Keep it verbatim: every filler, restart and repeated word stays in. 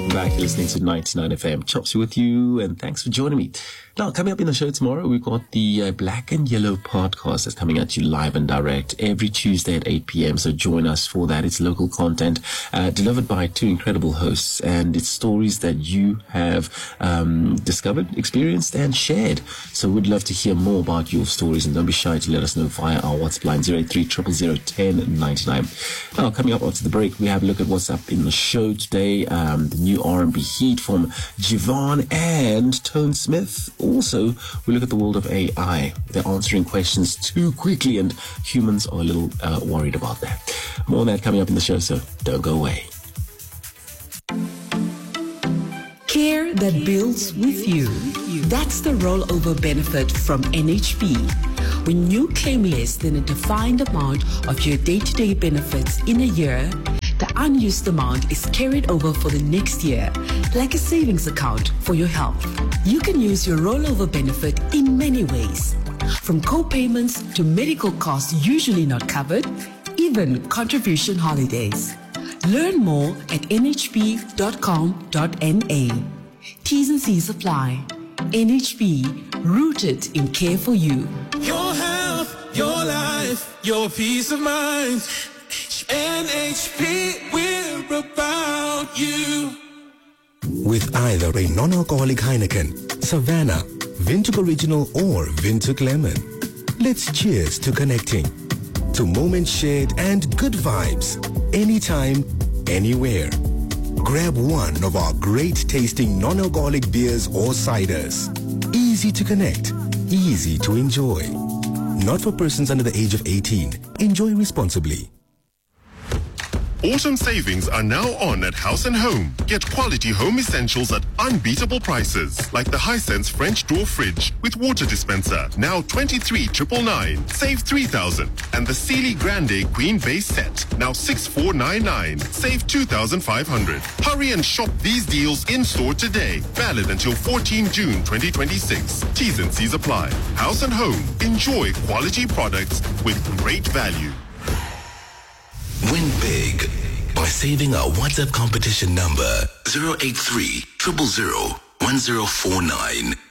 welcome back. You're listening to ninety-nine F M. Chopsy with you, and thanks for joining me. Now, coming up in the show tomorrow, we've got the uh, Black and Yellow podcast that's coming at you live and direct every Tuesday at eight p.m. So join us for that. It's local content uh, delivered by two incredible hosts, and it's stories that you have um, discovered, experienced, and shared. So we'd love to hear more about your stories, and don't be shy to let us know via our WhatsApp line zero eight three zero zero zero one zero nine nine. Now, coming up after the break, we have a look at what's up in the show today. Um, the new R and B heat from Jivan and Tone Smith. Also, we look at the world of A I. They're answering questions too quickly, and humans are a little uh, worried about that. More on that coming up in the show, so don't go away. Care that builds with you. That's the rollover benefit from N H B. When you claim less than a defined amount of your day-to-day benefits in a year, the unused amount is carried over for the next year, like a savings account for your health. You can use your rollover benefit in many ways, from co-payments to medical costs usually not covered, even contribution holidays. Learn more at n h b dot com dot n a. T's and C's apply. N H B, rooted in care for you. Your health, your life, your peace of mind. N H B, we're about you. With either a non-alcoholic Heineken, Savannah, Vintec Original or Vintec Lemon. Let's cheers to connecting, to moments shared and good vibes, anytime, anywhere. Grab one of our great tasting non-alcoholic beers or ciders. Easy to connect, easy to enjoy. Not for persons under the age of eighteen. Enjoy responsibly. Autumn savings are now on at House and Home. Get quality home essentials at unbeatable prices, like the Hisense French door fridge with water dispenser, now twenty-three thousand nine hundred ninety-nine, save three thousand, and the Sealy Grande Queen Base set, now six thousand four hundred ninety-nine, save two thousand five hundred. Hurry and shop these deals in store today. Valid until fourteenth of June twenty twenty-six. T's and C's apply. House and Home. Enjoy quality products with great value. Win big by saving our WhatsApp competition number zero eight three zero zero zero one zero four nine.